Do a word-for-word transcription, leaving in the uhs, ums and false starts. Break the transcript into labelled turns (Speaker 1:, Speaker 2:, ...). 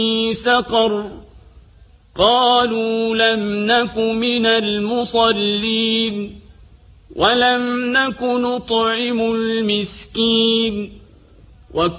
Speaker 1: سقر قالوا لم نك من المصلين ولم نك نطعم المسكين